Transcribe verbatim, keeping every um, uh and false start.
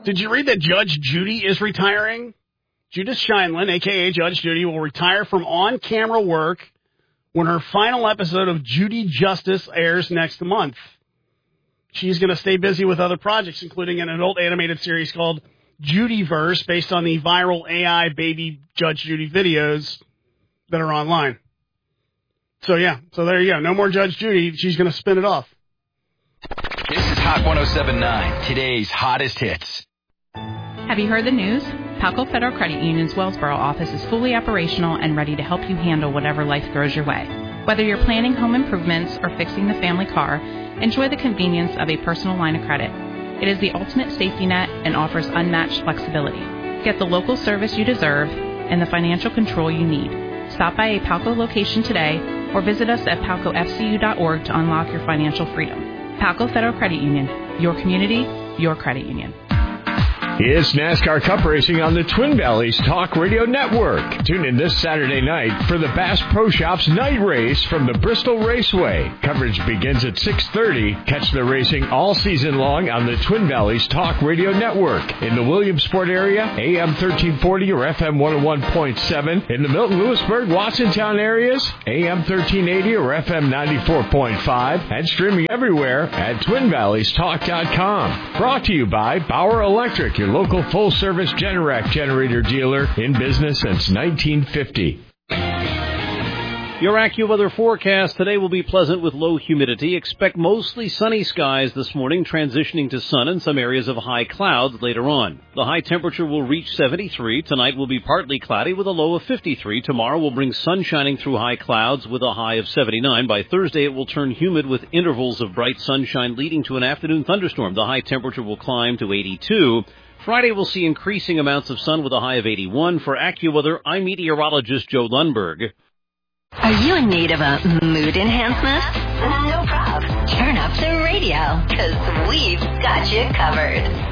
Did you read that Judge Judy is retiring? Judith Scheinlin, a k a. Judge Judy, will retire from on-camera work when her final episode of Judy Justice airs next month. She's going to stay busy with other projects, including an adult animated series called Judyverse, based on the viral A I baby Judge Judy videos that are online. So, yeah, so there you go. No more Judge Judy. She's going to spin it off. This is Hot one oh seven point nine, today's hottest hits. Have you heard the news? Palco Federal Credit Union's Wellsboro office is fully operational and ready to help you handle whatever life throws your way. Whether you're planning home improvements or fixing the family car, enjoy the convenience of a personal line of credit. It is the ultimate safety net and offers unmatched flexibility. Get the local service you deserve and the financial control you need. Stop by a Palco location today or visit us at palco f c u dot org to unlock your financial freedom. Palco Federal Credit Union, your community, your credit union. It's NASCAR Cup Racing on the Twin Valleys Talk Radio Network. Tune in this Saturday night for the Bass Pro Shops night race from the Bristol Raceway. Coverage begins at six thirty. Catch the racing all season long on the Twin Valleys Talk Radio Network. In the Williamsport area, A M thirteen forty or F M one oh one point seven. In the Milton, Lewisburg, Watsontown areas, A M thirteen eighty or F M ninety-four point five. And streaming everywhere at twin valleys talk dot com. Brought to you by Bauer Electric, your local full-service Generac generator dealer in business since nineteen fifty. Your AccuWeather forecast today will be pleasant with low humidity. Expect mostly sunny skies this morning, transitioning to sun and some areas of high clouds later on. The high temperature will reach seventy-three. Tonight will be partly cloudy with a low of fifty-three. Tomorrow will bring sun shining through high clouds with a high of seventy-nine. By Thursday, it will turn humid with intervals of bright sunshine leading to an afternoon thunderstorm. The high temperature will climb to eighty-two. Friday will see increasing amounts of sun with a high of eighty-one. For AccuWeather, I'm meteorologist Joe Lundberg. Are you in need of a mood enhancement? No problem. Turn up the radio, because we've got you covered.